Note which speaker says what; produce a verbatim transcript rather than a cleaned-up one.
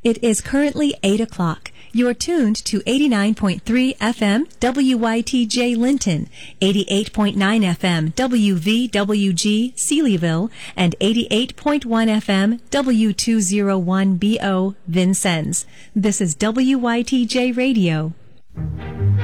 Speaker 1: It is currently eight o'clock. You're tuned to eighty-nine point three F M W Y T J Linton, eighty-eight point nine F M W V W G Sealyville, and eighty-eight point one F M W two oh one B O Vincennes. This is W Y T J Radio.